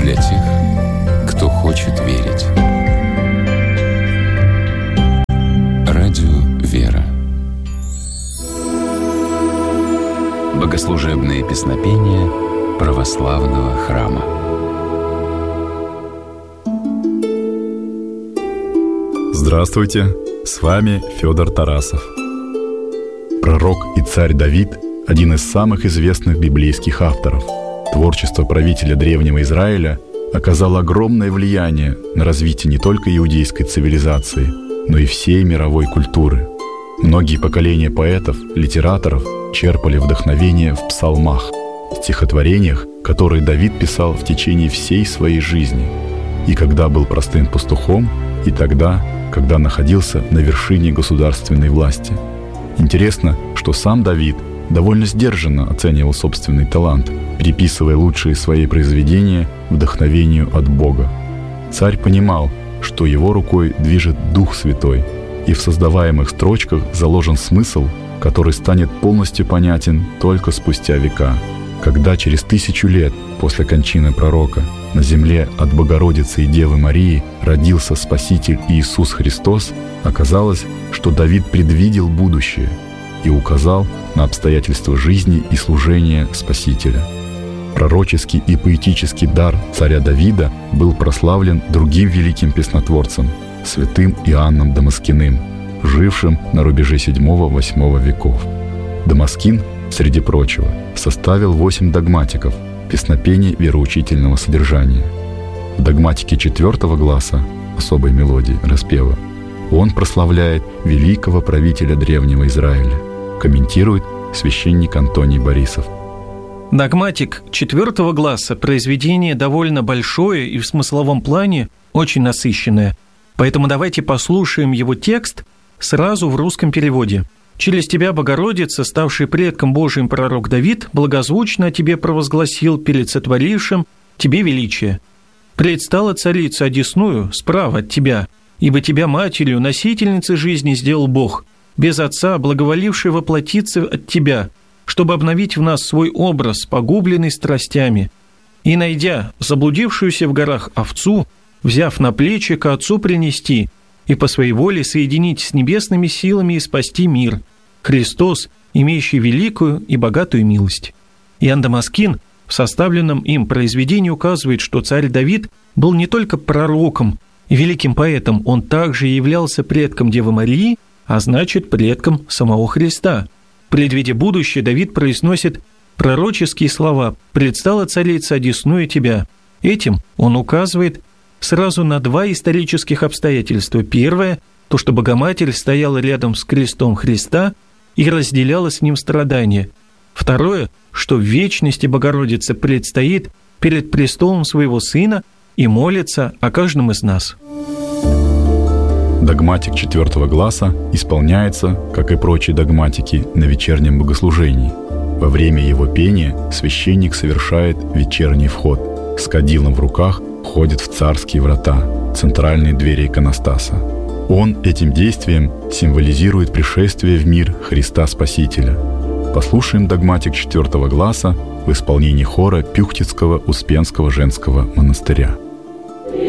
для тех, кто хочет верить. Радио «Вера». Богослужебные песнопения православного храма. Здравствуйте, с вами Федор Тарасов. Пророк и царь Давид – один из самых известных библейских авторов. Творчество правителя древнего Израиля оказало огромное влияние на развитие не только иудейской цивилизации, но и всей мировой культуры. Многие поколения поэтов, литераторов черпали вдохновение в псалмах, стихотворениях, которые Давид писал в течение всей своей жизни, и когда был простым пастухом, и тогда, когда находился на вершине государственной власти. Интересно, что сам Давид довольно сдержанно оценивал собственный талант, приписывая лучшие свои произведения вдохновению от Бога. Царь понимал, что его рукой движет Дух Святой, и в создаваемых строчках заложен смысл, который станет полностью понятен только спустя века. Когда через 1000 лет после кончины пророка на земле от Богородицы и Девы Марии родился Спаситель Иисус Христос, оказалось, что Давид предвидел будущее и указал на обстоятельства жизни и служения Спасителя. Пророческий и поэтический дар царя Давида был прославлен другим великим песнотворцем, святым Иоанном Дамаскиным, жившим на рубеже VII-VIII веков. Дамаскин, среди прочего, составил 8 догматиков, песнопений вероучительного содержания. В догматике 4 гласа, особой мелодии, распева, он прославляет великого правителя древнего Израиля, комментирует священник Антоний Борисов. Догматик 4 гласа – произведение довольно большое и в смысловом плане очень насыщенное, поэтому давайте послушаем его текст сразу в русском переводе. «Через тебя, Богородица, ставший предком Божиим пророк Давид, благозвучно о тебе провозгласил перед сотворившим тебе величие. Предстала царица одесную справа от тебя, ибо тебя матерью, носительницей жизни сделал Бог, без отца, благоволивший воплотиться от тебя, чтобы обновить в нас свой образ, погубленный страстями, и, найдя заблудившуюся в горах овцу, взяв на плечи, к отцу принести и по своей воле соединить с небесными силами и спасти мир, Христос, имеющий великую и богатую милость». Иоанн Дамаскин в составленном им произведении указывает, что царь Давид был не только пророком и великим поэтом, он также являлся предком Девы Марии, а значит, предком самого Христа. Предвидя будущее, Давид произносит пророческие слова «Предстала царица одесную тебя». Этим он указывает сразу на 2 исторических обстоятельства. Первое – то, что Богоматерь стояла рядом с крестом Христа и разделяла с ним страдания. Второе – что в вечности Богородица предстоит перед престолом своего Сына и молится о каждом из нас. Догматик 4 гласа исполняется, как и прочие догматики, на вечернем богослужении. Во время его пения священник совершает вечерний вход. С кадилом в руках входит в царские врата, центральные двери иконостаса. Он этим действием символизирует пришествие в мир Христа Спасителя. Послушаем догматик 4 гласа в исполнении хора Пюхтицкого Успенского женского монастыря.